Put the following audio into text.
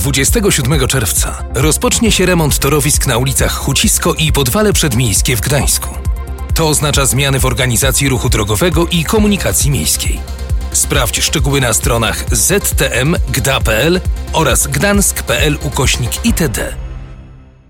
27 czerwca rozpocznie się remont torowisk na ulicach Hucisko i Podwale Przedmiejskie w Gdańsku. To oznacza zmiany w organizacji ruchu drogowego i komunikacji miejskiej. Sprawdź szczegóły na stronach ztm.gda.pl oraz gdansk.pl/itd.